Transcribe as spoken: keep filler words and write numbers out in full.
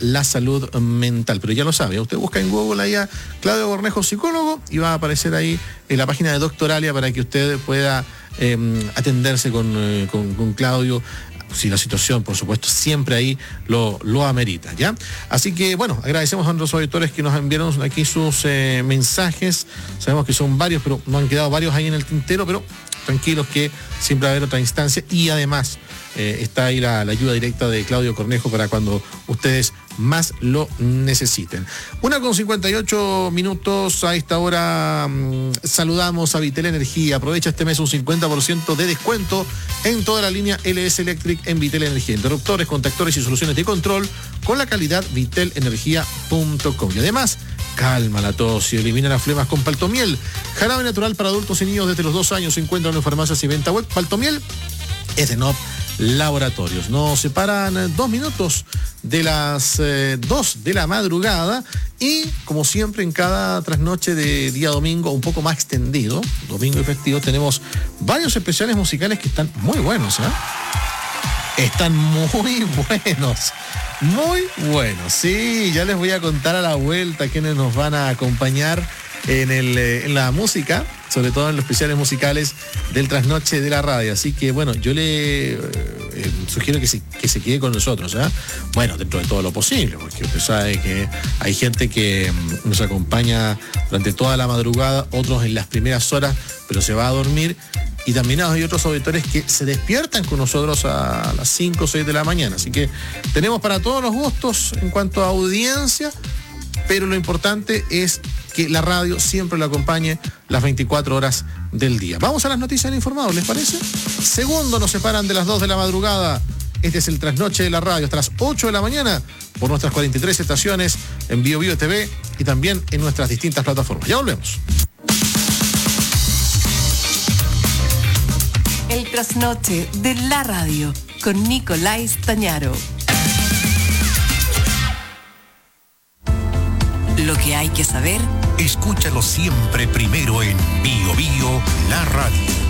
la salud mental. Pero ya lo sabe, usted busca en Google ahí a Claudio Cornejo, psicólogo, y va a aparecer ahí en la página de Doctoralia para que usted pueda eh, atenderse con, eh, con, con Claudio, si la situación, por supuesto, siempre ahí lo, lo amerita, ¿ya? Así que, bueno, agradecemos a nuestros auditores que nos enviaron aquí sus eh, mensajes. Sabemos que son varios, pero nos han quedado varios ahí en el tintero, pero tranquilos que siempre va a haber otra instancia. Y además eh, está ahí la, la ayuda directa de Claudio Cornejo para cuando ustedes más lo necesiten. Una con cincuenta y ocho minutos. A esta hora mmm, saludamos a Vitel Energía. Aprovecha este mes un cincuenta por ciento de descuento en toda la línea L S Electric en Vitel Energía. Interruptores, contactores y soluciones de control con la calidad vitel energía punto com. Y además, calma la tos y elimina las flemas con Paltomiel. Jarabe natural para adultos y niños desde los dos años. Se encuentran en farmacias y venta web. Paltomiel es de N O P Laboratorios. Nos separan dos minutos de las eh, dos de la madrugada y, como siempre, en cada trasnoche de día domingo, un poco más extendido, domingo y festivo, tenemos varios especiales musicales que están muy buenos, ¿eh? Están muy buenos, muy buenos. Sí, ya les voy a contar a la vuelta quiénes nos van a acompañar en, el, en la música, sobre todo en los especiales musicales del trasnoche de la radio. Así que, bueno, yo le eh, sugiero que se, que se quede con nosotros, ¿eh? Bueno, dentro de todo lo posible, porque usted sabe que hay gente que mm, nos acompaña durante toda la madrugada, otros en las primeras horas, pero se va a dormir. Y también hay otros auditores que se despiertan con nosotros a las cinco o seis de la mañana. Así que tenemos para todos los gustos en cuanto a audiencia, pero lo importante es que la radio siempre lo acompañe las veinticuatro horas del día. Vamos a las noticias del informado, ¿les parece? Segundo nos separan de las dos de la madrugada. Este es el trasnoche de la radio hasta las ocho de la mañana por nuestras cuarenta y tres estaciones en Bio Bio T V y también en nuestras distintas plataformas. Ya volvemos. El trasnoche de la radio con Nicolás Tañaro. Lo que hay que saber, escúchalo siempre primero en Bio Bio, la radio.